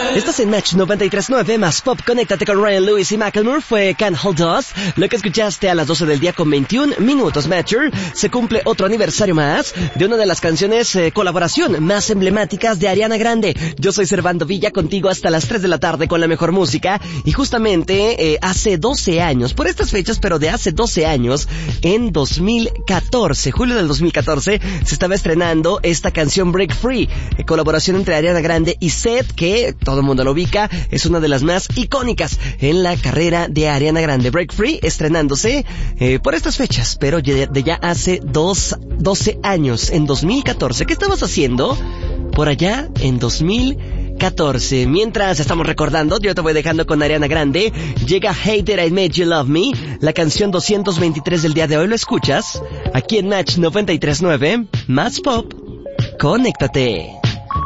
Estás en Match 93.9 más Pop. Conéctate con Ryan Lewis y Macklemore. Fue Can't Hold Us. Lo que escuchaste a las 12 del día con 21 minutos. Matcher, se cumple otro aniversario más de una de las canciones colaboración más emblemáticas de Ariana Grande. Yo soy Servando Villa, contigo hasta las 3 de la tarde con la mejor música. Y justamente hace 12 años, por estas fechas, pero de hace 12 años, en 2014, julio del 2014, se estaba estrenando esta canción Break Free, colaboración entre Ariana Grande y Seth, que todo el mundo lo ubica, es una de las más icónicas en la carrera de Ariana Grande. Break Free estrenándose por estas fechas, pero de ya hace 12 años, en 2014. ¿Qué estabas haciendo por allá en 2014? Mientras estamos recordando, yo te voy dejando con Ariana Grande. Llega Hey Did I Made You Love Me, la canción 223 del día de hoy. Lo escuchas aquí en Match 93.9 más Pop. Conéctate.